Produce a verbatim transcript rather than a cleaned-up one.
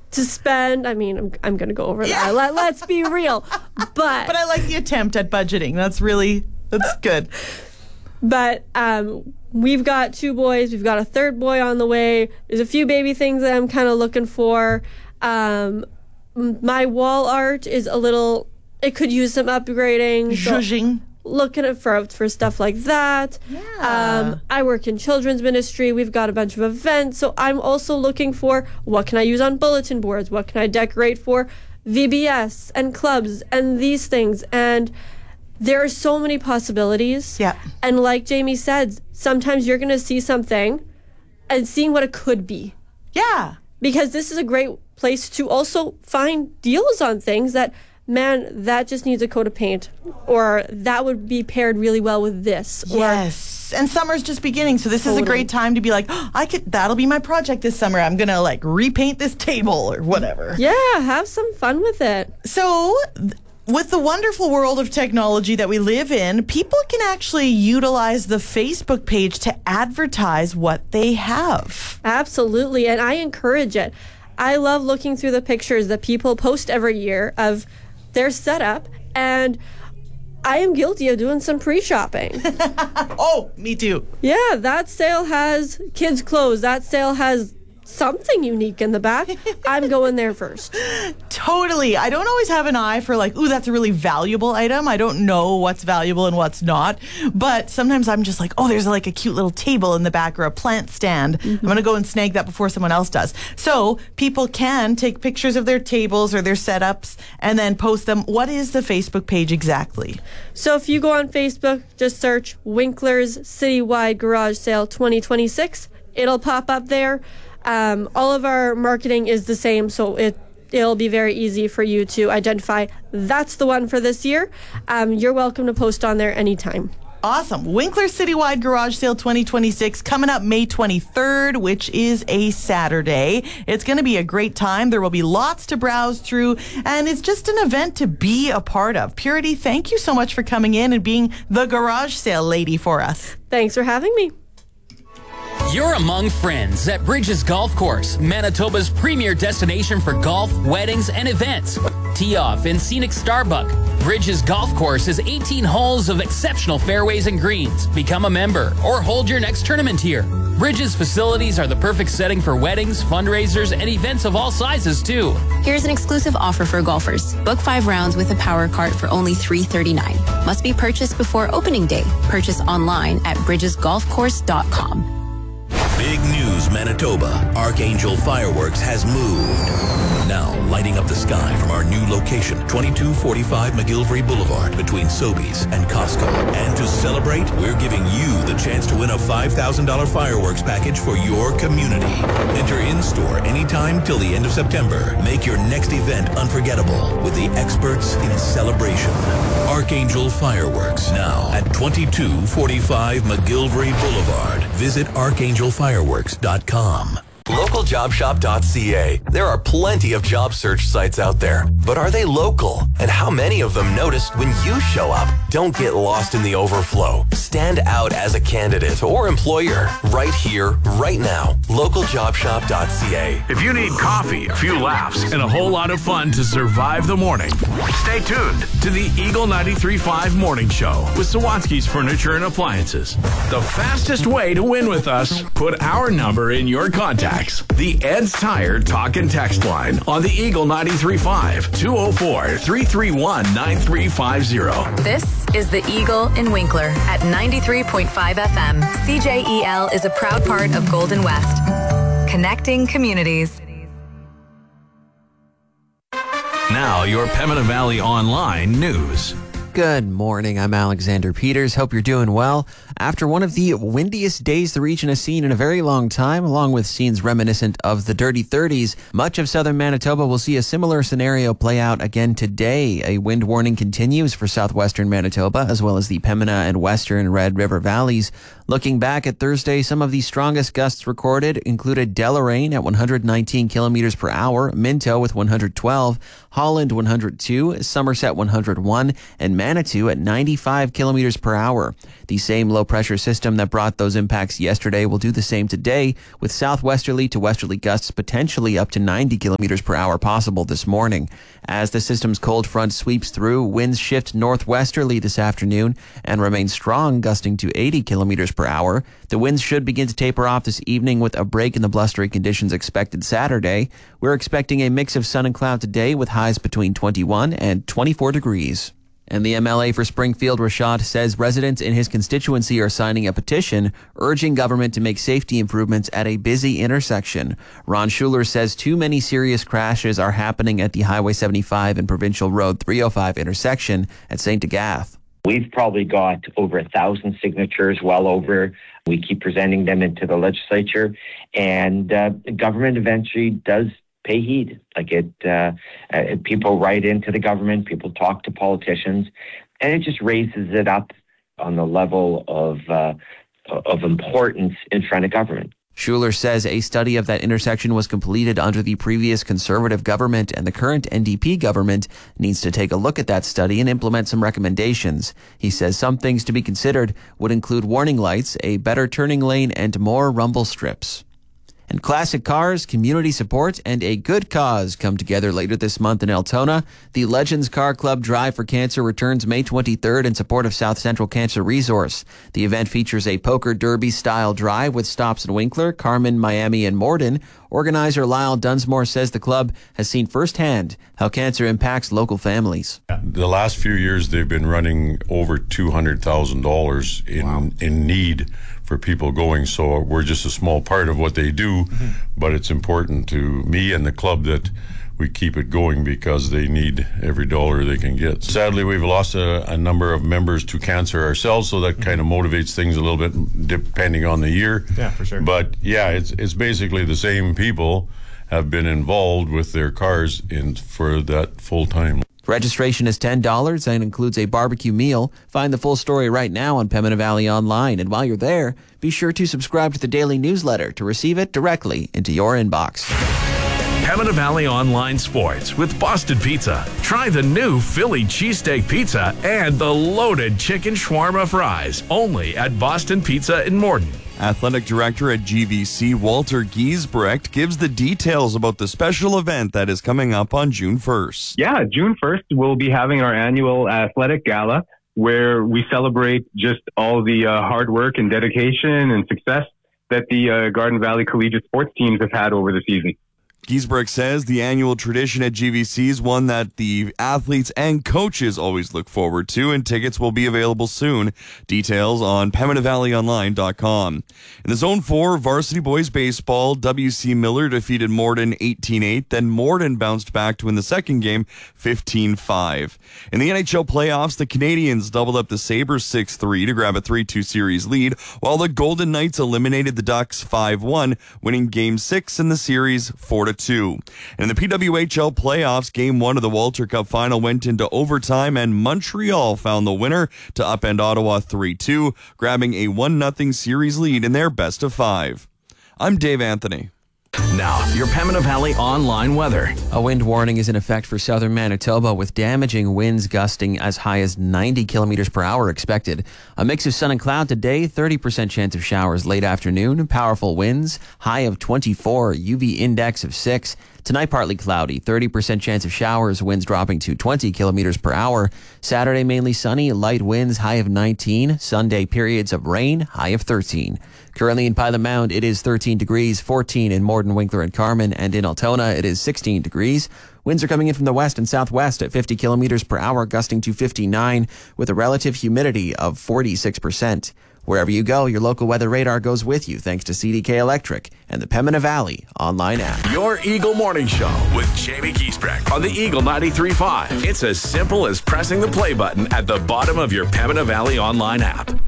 to spend. I mean, I'm, I'm going to go over yeah. that. Let, let's be real. But but I like the attempt at budgeting. That's really, that's good. But um, we've got two boys. We've got a third boy on the way. There's a few baby things that I'm kind of looking for. Um, my wall art is a little, it could use some upgrading. Zhuzhing. So looking for for stuff like that. Yeah. Um, I work in children's ministry. We've got a bunch of events. So I'm also looking for what can I use on bulletin boards? What can I decorate for V B S and clubs and these things? And there are so many possibilities. Yeah. And like Jamie said, sometimes you're going to see something and seeing what it could be. Yeah. Because this is a great place to also find deals on things that, man, that just needs a coat of paint, or that would be paired really well with this. Yes. And summer's just beginning, so this Totally. is a great time to be like, oh, I could, that'll be my project this summer. I'm going to like repaint this table or whatever. Yeah, have some fun with it. So th- with the wonderful world of technology that we live in, people can actually utilize the Facebook page to advertise what they have. Absolutely, and I encourage it. I love looking through the pictures that people post every year of their setup, and I am guilty of doing some pre-shopping. Oh, me too. Yeah, that sale has kids' clothes. That sale has something unique in the back. I'm going there first. Totally. I don't always have an eye for like, ooh, that's a really valuable item. I don't know what's valuable and what's not. But sometimes I'm just like, oh, there's like a cute little table in the back or a plant stand. Mm-hmm. I'm going to go and snag that before someone else does. So people can take pictures of their tables or their setups and then post them. What is the Facebook page exactly? So if you go on Facebook, just search Winkler's Citywide Garage Sale twenty twenty-six. It'll pop up there. Um, all of our marketing is the same, so it, it'll be very easy for you to identify that's the one for this year. Um, you're welcome to post on there anytime. Awesome. Winkler Citywide Garage Sale twenty twenty-six coming up May twenty-third, which is a Saturday. It's going to be a great time. There will be lots to browse through, and it's just an event to be a part of. Purity, thank you so much for coming in and being the garage sale lady for us. Thanks for having me. You're among friends at Bridges Golf Course, Manitoba's premier destination for golf, weddings, and events. Tee off in scenic Starbuck. Bridges Golf Course is eighteen holes of exceptional fairways and greens. Become a member or hold your next tournament here. Bridges facilities are the perfect setting for weddings, fundraisers, and events of all sizes, too. Here's an exclusive offer for golfers. Book five rounds with a power cart for only three hundred thirty-nine dollars. Must be purchased before opening day. Purchase online at bridges golf course dot com. Big news, Manitoba. Archangel Fireworks has moved. Now lighting up the sky from our new location, twenty-two forty-five McGillivray Boulevard between Sobeys and Costco. And to celebrate, we're giving you the chance to win a five thousand dollars fireworks package for your community. Enter in-store anytime till the end of September. Make your next event unforgettable with the experts in celebration. Archangel Fireworks, now at twenty-two forty-five McGillivray Boulevard. Visit archangel fireworks dot com. local job shop dot c a. There are plenty of job search sites out there, but are they local? And how many of them notice when you show up? Don't get lost in the overflow. Stand out as a candidate or employer right here, right now. local job shop dot c a. If you need coffee, a few laughs, and a whole lot of fun to survive the morning, stay tuned to the Eagle ninety-three point five Morning Show with Sawatsky's Furniture and Appliances. The fastest way to win with us, put our number in your contacts. The Ed's Tire Talk and Text line on the Eagle ninety-three point five, two oh four, three three one, nine three five zero. This is the Eagle in Winkler at ninety-three point five F M. C J E L is a proud part of Golden West. Connecting communities. Now your Pembina Valley Online news. Good morning, I'm Alexander Peters. Hope you're doing well. After one of the windiest days the region has seen in a very long time, along with scenes reminiscent of the Dirty thirties, much of southern Manitoba will see a similar scenario play out again today. A wind warning continues for southwestern Manitoba, as well as the Pembina and western Red River valleys. Looking back at Thursday, some of the strongest gusts recorded included Deloraine at one hundred nineteen kilometers per hour, Minto with one hundred twelve, Holland one hundred two, Somerset one hundred one, and Manitou at ninety-five kilometers per hour. The same low-pressure system that brought those impacts yesterday will do the same today, with southwesterly to westerly gusts potentially up to ninety kilometers per hour possible this morning. As the system's cold front sweeps through, winds shift northwesterly this afternoon and remain strong, gusting to eighty kilometers per hour. The winds should begin to taper off this evening with a break in the blustery conditions expected Saturday. We're expecting a mix of sun and cloud today with highs between twenty-one and twenty-four degrees. And the M L A for Springfield, Rashad, says residents in his constituency are signing a petition urging government to make safety improvements at a busy intersection. Ron Schuler says too many serious crashes are happening at the Highway seventy-five and Provincial Road three oh five intersection at Saint Agath. We've probably got over a thousand signatures, well over. We keep presenting them into the legislature, and uh, government eventually does pay heed. Like it, uh, uh, people write into the government, people talk to politicians, and it just raises it up on the level of uh, of importance in front of government. Schuler says a study of that intersection was completed under the previous Conservative government, and the current N D P government needs to take a look at that study and implement some recommendations. He says some things to be considered would include warning lights, a better turning lane, and more rumble strips. And classic cars, community support, and a good cause come together later this month in Altona. The Legends Car Club Drive for Cancer returns May twenty-third in support of South Central Cancer Resource. The event features a poker derby-style drive with stops in Winkler, Carmen, Miami, and Morden. Organizer Lyle Dunsmore says the club has seen firsthand how cancer impacts local families. The last few years, they've been running over two hundred thousand dollars in, wow. in need for people going, so we're just a small part of what they do, mm-hmm. but it's important to me and the club that we keep it going because they need every dollar they can get. Sadly, we've lost a, a number of members to cancer ourselves, so that mm-hmm. kind of motivates things a little bit depending on the year. Yeah, for sure. But yeah, it's it's basically the same people have been involved with their cars in for that full time. Registration is ten dollars and includes a barbecue meal. Find the full story right now on Pembina Valley Online. And while you're there, be sure to subscribe to the daily newsletter to receive it directly into your inbox. Pembina Valley Online Sports with Boston Pizza. Try the new Philly cheesesteak pizza and the loaded chicken shawarma fries. Only at Boston Pizza in Morden. Athletic Director at G V C, Walter Giesbrecht, gives the details about the special event that is coming up on June first. Yeah, June first, we'll be having our annual athletic gala where we celebrate just all the uh, hard work and dedication and success that the uh, Garden Valley Collegiate sports teams have had over the season. Giesbrecht says the annual tradition at G V C is one that the athletes and coaches always look forward to, and tickets will be available soon. Details on Pembina Valley Online dot com. In the Zone four, varsity boys baseball, W C Miller defeated Morden eighteen eight, then Morden bounced back to win the second game fifteen five. In the N H L playoffs, the Canadians doubled up the Sabres six three to grab a three two series lead, while the Golden Knights eliminated the Ducks five one, winning Game six in the series four to two. And in the P W H L playoffs, Game one of the Walter Cup final went into overtime, and Montreal found the winner to upend Ottawa three two, grabbing a one nothing series lead in their best of five. I'm Dave Anthony. Now, your Pembina Valley online weather. A wind warning is in effect for southern Manitoba, with damaging winds gusting as high as ninety kilometers per hour expected. A mix of sun and cloud today, thirty percent chance of showers late afternoon, powerful winds, high of twenty-four, U V index of six. Tonight, partly cloudy, thirty percent chance of showers, winds dropping to twenty kilometers per hour. Saturday, mainly sunny, light winds, high of nineteen. Sunday, periods of rain, high of thirteen. Currently in Pilot Mound, it is thirteen degrees, fourteen in Morden, Winkler, and Carmen, and in Altona, it is sixteen degrees. Winds are coming in from the west and southwest at fifty kilometers per hour, gusting to fifty-nine, with a relative humidity of forty-six percent. Wherever you go, your local weather radar goes with you thanks to C D K Electric and the Pembina Valley online app. Your Eagle Morning Show with Jamie Giesbrecht on the Eagle ninety-three point five. It's as simple as pressing the play button at the bottom of your Pembina Valley online app.